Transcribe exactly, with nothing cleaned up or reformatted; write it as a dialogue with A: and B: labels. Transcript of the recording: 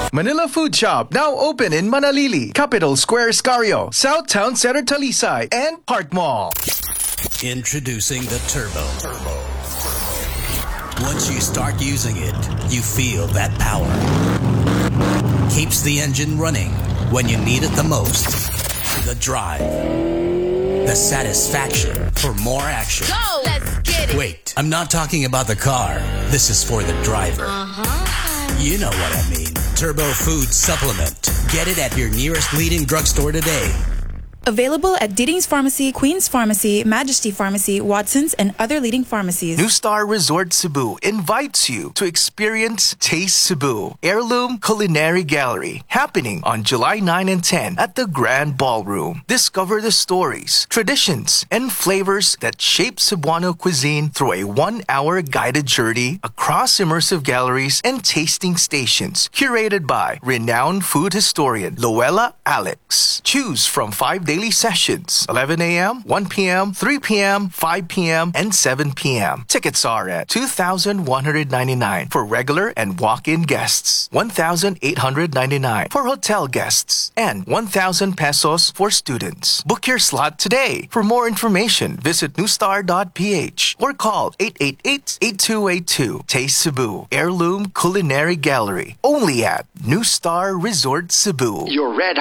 A: Manila Food Shop, now open in Manalili, Capital Square, Scario, South Town Center, Talisay, and Park Mall.
B: Introducing the Turbo. Turbo. Once you start using it, you feel that power. Keeps the engine running when you need it the most. The drive. The satisfaction for more action.
C: Go! Let's get it!
B: Wait, I'm not talking about the car. This is for the driver.
C: Uh-huh.
B: You know what I mean. Turbo Food Supplement. Get it at your nearest leading drugstore today.
D: Available at Diddings Pharmacy, Queen's Pharmacy, Majesty Pharmacy, Watson's, and other leading pharmacies.
A: New Star Resort Cebu invites you to experience Taste Cebu Heirloom Culinary Gallery, happening on July ninth and tenth at the Grand Ballroom. Discover the stories, traditions, and flavors that shape Cebuano cuisine through a one-hour guided journey across immersive galleries and tasting stations, curated by renowned food historian Loela Alex. Choose from five daily sessions, eleven a.m., one p.m., three p.m., five p.m., and seven p.m. Tickets are at two thousand one hundred ninety-nine for regular and walk-in guests, one thousand eight hundred ninety-nine for hotel guests, and one thousand pesos for students. Book your slot today. For more information, visit newstar dot p h or call eight eight eight, eight two eight two. Taste Cebu Heirloom Culinary Gallery, only at New Star Resort Cebu.
E: Your red